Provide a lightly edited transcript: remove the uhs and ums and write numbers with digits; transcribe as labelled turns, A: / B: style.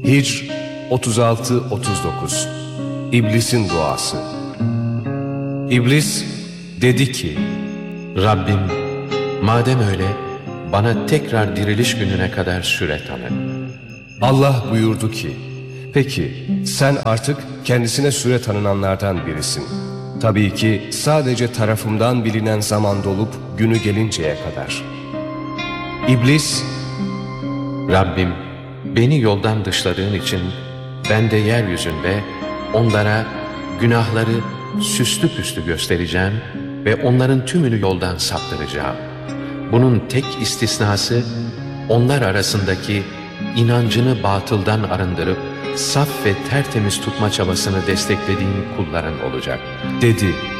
A: Hicr 36-39 İblisin duası. İblis dedi ki:
B: Rabbim, madem öyle, bana tekrar diriliş gününe kadar süre tanı.
A: Allah buyurdu ki: peki sen artık kendisine süre tanınanlardan birisin. Tabii ki sadece tarafımdan bilinen zaman dolup günü gelinceye kadar. İblis:
B: Rabbim, beni yoldan dışladığın için ben de yeryüzünde onlara günahları süslü püslü göstereceğim ve onların tümünü yoldan saptıracağım. Bunun tek istisnası onlar arasındaki inancını batıldan arındırıp saf ve tertemiz tutma çabasını desteklediğin kulların olacak.
A: dedi.